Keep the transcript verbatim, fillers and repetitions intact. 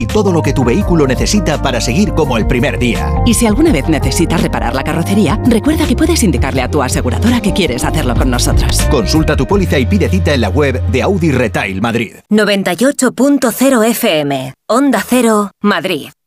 y todo lo que tu vehículo necesita para seguir como el primer día. Y si alguna vez necesitas reparar la carrocería, recuerda que puedes indicarle a tu aseguradora que quieres hacerlo con nosotros. Consulta tu póliza y pide cita en la web de Audi Retail Madrid. noventa y ocho punto cero F M, Onda Cero, Madrid.